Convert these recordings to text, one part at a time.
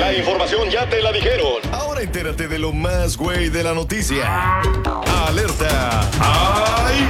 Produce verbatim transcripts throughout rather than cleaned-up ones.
La información ya te la dijeron. Ahora entérate de lo más güey de la noticia. Alerta. ¡Ay,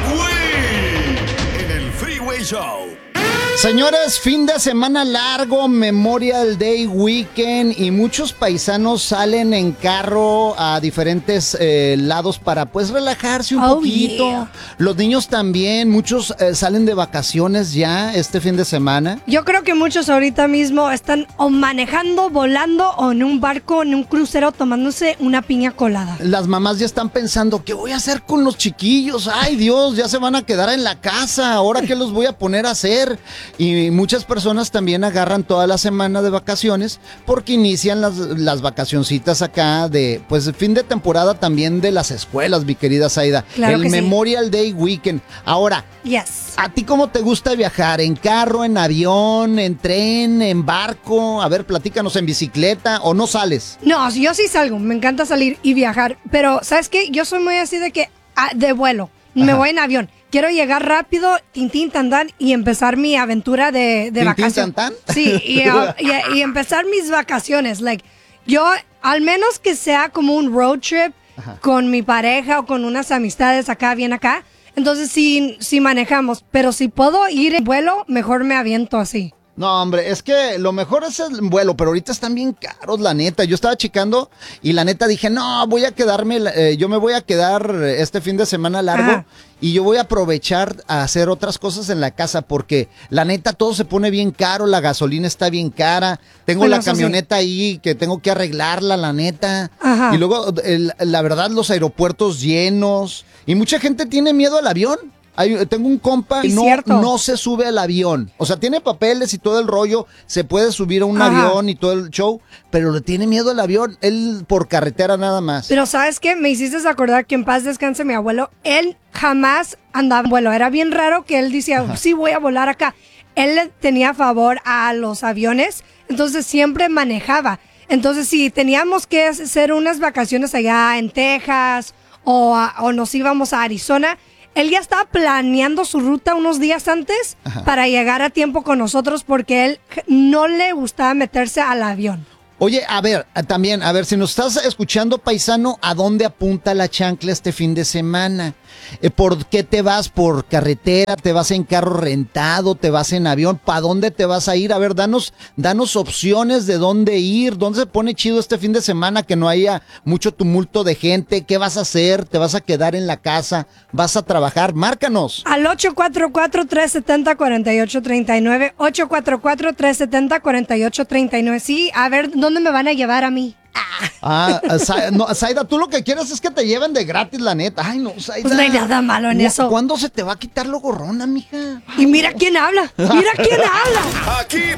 güey! En el Freeway Show. Señores, fin de semana largo, Memorial Day Weekend, y muchos paisanos salen en carro a diferentes eh, lados para pues relajarse un Oh, poquito. yeah. Los niños también, muchos eh, salen de vacaciones ya este fin de semana. Yo creo que muchos ahorita mismo están o manejando, volando o en un barco, en un crucero tomándose una piña colada. Las mamás ya están pensando, ¿qué voy a hacer con los chiquillos? Ay, Dios, ya se van a quedar en la casa, ¿ahora qué los voy a poner a hacer? Y muchas personas también agarran toda la semana de vacaciones porque inician las, las vacacioncitas acá de, pues, fin de temporada también de las escuelas, mi querida Zaida. Claro El que sí. Memorial Day Weekend. Ahora, Yes. ¿a ti cómo te gusta viajar? ¿En carro, en avión, en tren, en barco? A ver, platícanos, ¿en bicicleta o no sales? No, yo sí salgo, me encanta salir y viajar, pero ¿sabes qué? Yo soy muy así de que, ah, de vuelo, me Ajá. voy en avión. Quiero llegar rápido, tintín, tandán, y empezar mi aventura de, de ¿Tintín, vacaciones. tantán? Sí, y, uh, y, y empezar mis vacaciones. Like, yo, al menos que sea como un road trip Ajá. con mi pareja o con unas amistades acá, bien acá, entonces sí, sí manejamos. Pero si puedo ir en vuelo, mejor me aviento así. No, hombre, es que lo mejor es el vuelo, pero ahorita están bien caros, la neta. Yo estaba checando y la neta dije, no, voy a quedarme, eh, yo me voy a quedar este fin de semana largo. Ajá. Y yo voy a aprovechar a hacer otras cosas en la casa porque la neta todo se pone bien caro, la gasolina está bien cara, tengo Bueno, la eso sí. camioneta ahí que tengo que arreglarla, la neta. Ajá. Y luego, el- la verdad, los aeropuertos llenos y mucha gente tiene miedo al avión. Hay- tengo un compa que Sí, no, cierto. no se sube al avión. O sea, tiene papeles y todo el rollo, se puede subir a un Ajá. avión y todo el show, pero le tiene miedo al avión, él por carretera nada más. Pero ¿sabes qué? Me hiciste acordar que en paz descanse mi abuelo. Él jamás andaba en vuelo. Era bien raro que él decía, Ajá. sí, voy a volar acá. Él le tenía favor a los aviones, entonces siempre manejaba. Entonces, si teníamos que hacer unas vacaciones allá en Texas o, a- o nos íbamos a Arizona, él ya estaba planeando su ruta unos días antes Ajá. para llegar a tiempo con nosotros porque él no le gustaba meterse al avión. Oye, a ver, a- también, a ver, si nos estás escuchando, paisano, ¿a dónde apunta la chancla este fin de semana? Eh, ¿Por qué te vas? ¿Por carretera? ¿Te vas en carro rentado? ¿Te vas en avión? ¿Para dónde te vas a ir? A ver, danos, danos opciones de dónde ir, dónde se pone chido este fin de semana, que no haya mucho tumulto de gente. ¿Qué vas a hacer? ¿Te vas a quedar en la casa? ¿Vas a trabajar? Márcanos. Al ocho cuatro cuatro, tres siete cero, cuatro ocho tres nueve, ocho cuatro cuatro, tres siete cero, cuatro ocho tres nueve. Sí, a ver, ¿dónde me van a llevar a mí? Ah, Za- no, Zaida, tú lo que quieres es que te lleven de gratis, la neta. Ay, no, Zaida. Pues no hay nada malo en ¿Cu- eso. ¿Cuándo se te va a quitar lo gorrona, mija? Y mira quién habla, mira quién habla. Aquí